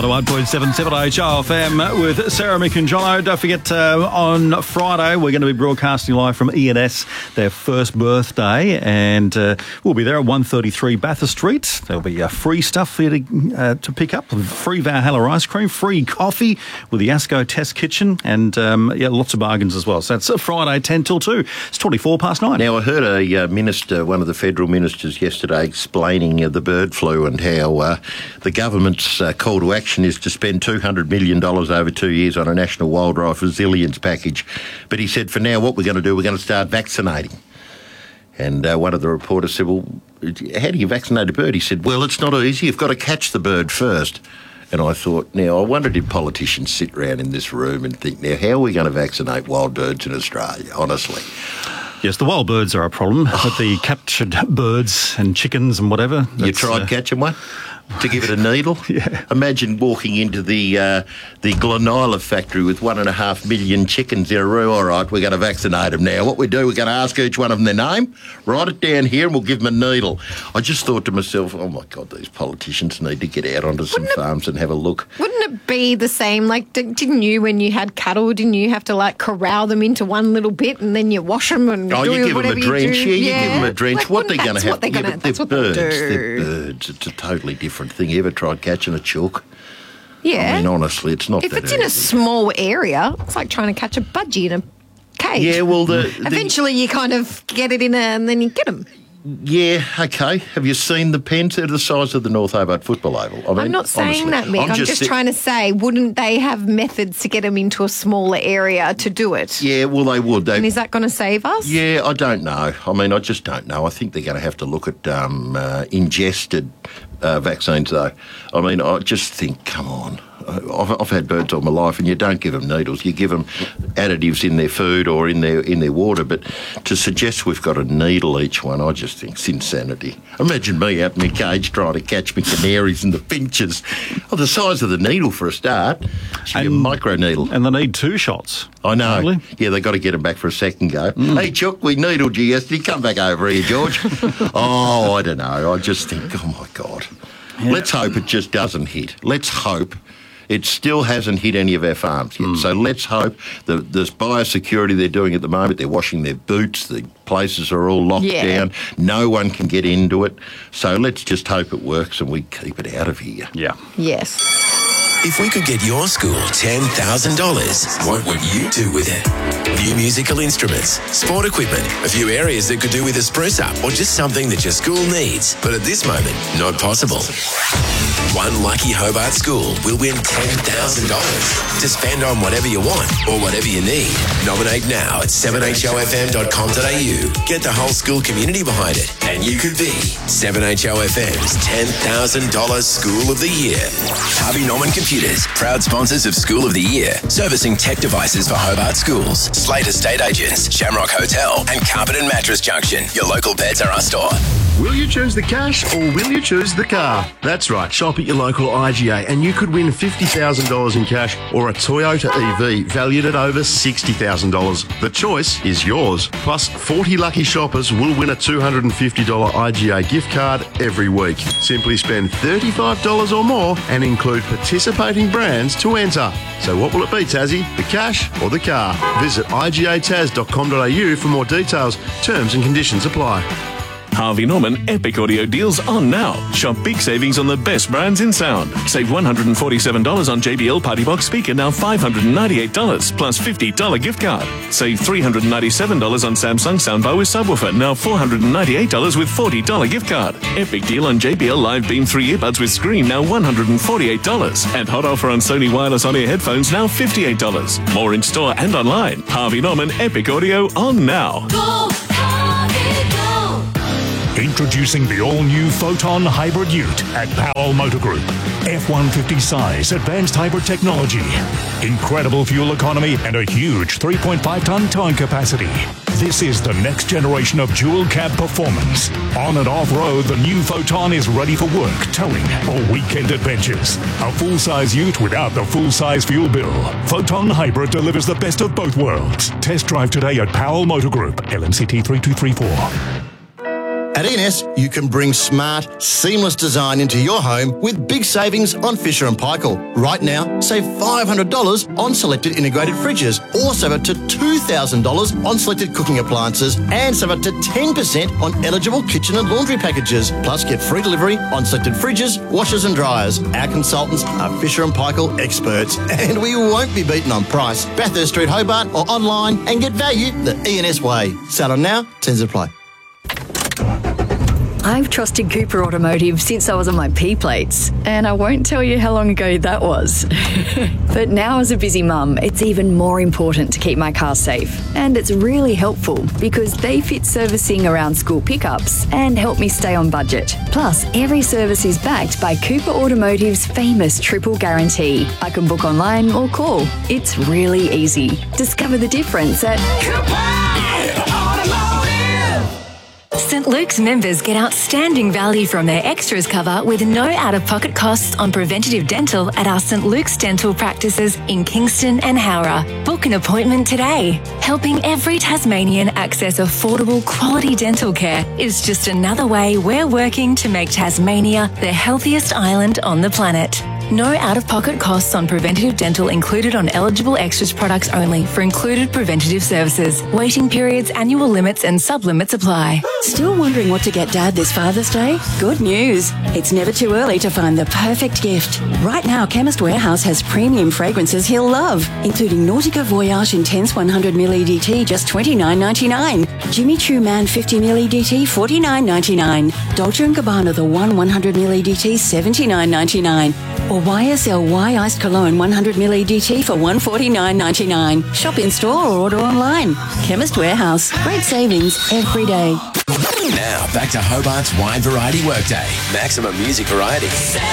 101.77 HRFM with Sarah, Mick and Jono. Don't forget, on Friday, we're going to be broadcasting live from E&S, their first birthday, and we'll be there at 133 Bathurst Street. There'll be free stuff for you to pick up, free Valhalla ice cream, free coffee with the Asco Test Kitchen, and lots of bargains as well. So it's Friday, 10 till 2. It's 24 past 9. Now, I heard a minister, one of the federal ministers yesterday, explaining the bird flu and how the government's call to action is to spend $200 million over 2 years on a national wildlife resilience package. But he said, for now, what we're going to do, we're going to start vaccinating. And one of the reporters said, well, how do you vaccinate a bird? He said, well, it's not easy. You've got to catch the bird first. And I thought, now, I wonder if politicians sit around in this room and think, now, how are we going to vaccinate wild birds in Australia, honestly? Yes, the wild birds are a problem, but the captured birds and chickens and whatever. You tried catching one? To give it a needle? Yeah. Imagine walking into the Glenila factory with 1.5 million chickens in a room. All right, we're going to vaccinate them now. What we do, we're going to ask each one of them their name, write it down here, and we'll give them a needle. I just thought to myself, oh, my God, these politicians need to get out onto some farms and have a look. Wouldn't it be the same? Like, didn't you, when you had cattle, didn't you have to, like, corral them into one little bit and then you wash them and do you give them a drench. You give them a drench. Like, what they're going to have. That's what they do. They're birds. It's a totally different thing. You ever tried catching a chook? Yeah. I mean, honestly, it's not if that it's in a small area, it's like trying to catch a budgie in a cage. Yeah, well, eventually you kind of get it in and then you get them. Yeah, okay. Have you seen the pens? They're the size of the North Hobart football oval. I mean, I'm not saying honestly, that, Mick. I'm just trying to say, wouldn't they have methods to get them into a smaller area to do it? Yeah, well, they would. And is that going to save us? Yeah, I don't know. I mean, I just don't know. I think they're going to have to look at ingested vaccines, though. I mean, I just think, come on. I've had birds all my life, and you don't give them needles. You give them additives in their food or in their water. But to suggest we've got a needle each one, I just think it's insanity. Imagine me out in my cage trying to catch my canaries and the finches. Oh, the size of the needle for a start. Should be a micro needle. And they need 2 shots. I know. Really? Yeah, they got to get them back for a second go. Hey, Chuck, we needled you yesterday. Come back over here, George. Oh, I don't know. I just think, oh, my God. Yeah. Let's hope it just doesn't hit. Let's hope. It still hasn't hit any of our farms yet. So let's hope this biosecurity they're doing at the moment, they're washing their boots, the places are all locked down, no one can get into it. So let's just hope it works and we keep it out of here. Yeah. Yes. If we could get your school $10,000, what would you do with it? New musical instruments, sport equipment, a few areas that could do with a spruce up, or just something that your school needs, but at this moment, not possible. One lucky Hobart school will win $10,000 to spend on whatever you want or whatever you need. Nominate now at 7hofm.com.au. Get the whole school community behind it, and you could be 7HOFM's $10,000 School of the Year. Harvey Norman Computers, proud sponsors of School of the Year, servicing tech devices for Hobart schools. Slate Estate Agents, Shamrock Hotel, and Carpet and Mattress Junction. Your local Pets R Us store. Will you choose the cash or will you choose the car? That's right, shop at your local IGA and you could win $50,000 in cash or a Toyota EV valued at over $60,000. The choice is yours. Plus, 40 lucky shoppers will win a $250 IGA gift card every week. Simply spend $35 or more and include participating brands to enter. So what will it be, Tassie? The cash or the car? Visit igataz.com.au for more details. Terms and conditions apply. Harvey Norman Epic Audio deals on now. Shop big savings on the best brands in sound. Save $147 on JBL Party Box speaker, now $598 plus $50 gift card. Save $397 on Samsung soundbar with subwoofer, now $498 with $40 gift card. Epic deal on JBL Live Beam 3 earbuds with screen, now $148. And hot offer on Sony wireless on-ear headphones, now $58. More in store and online. Harvey Norman Epic Audio on now. Go, Harvey, go. Introducing the all-new Photon Hybrid Ute at Powell Motor Group. F-150 size, advanced hybrid technology, incredible fuel economy, and a huge 3.5-ton towing capacity. This is the next generation of dual cab performance. On and off-road, the new Photon is ready for work, towing, or weekend adventures. A full-size ute without the full-size fuel bill. Photon Hybrid delivers the best of both worlds. Test drive today at Powell Motor Group, LMCT 3234. At ENS, you can bring smart, seamless design into your home with big savings on Fisher & Paykel. Right now, save $500 on selected integrated fridges, or save up to $2,000 on selected cooking appliances, and save up to 10% on eligible kitchen and laundry packages. Plus, get free delivery on selected fridges, washers and dryers. Our consultants are Fisher & Paykel experts, and we won't be beaten on price. Bathurst Street, Hobart, or online, and get value the ENS way. Sale on now, terms apply. I've trusted Cooper Automotive since I was on my P-plates, and I won't tell you how long ago that was. But now as a busy mum, it's even more important to keep my car safe. And it's really helpful because they fit servicing around school pickups and help me stay on budget. Plus, every service is backed by Cooper Automotive's famous triple guarantee. I can book online or call. It's really easy. Discover the difference at Cooper Automotive. St. Luke's members get outstanding value from their extras cover with no out-of-pocket costs on preventative dental at our St. Luke's dental practices in Kingston and Howrah. Book an appointment today. Helping every Tasmanian access affordable quality dental care is just another way we're working to make Tasmania the healthiest island on the planet. No out-of-pocket costs on preventative dental included on eligible extras products only for included preventative services. Waiting periods, annual limits and sub-limits apply. Still wondering what to get Dad this Father's Day? Good news. It's never too early to find the perfect gift. Right now, Chemist Warehouse has premium fragrances he'll love, including Nautica Voyage Intense 100ml EDT, just $29.99. Jimmy Choo Man 50ml EDT, $49.99. Dolce & Gabbana The One 100ml EDT, $79.99. Or YSL Iced Cologne 100ml EDT for $149.99. Shop in store or order online. Chemist Warehouse. Great savings every day. Now, back to Hobart's Wide Variety Workday. Maximum music variety.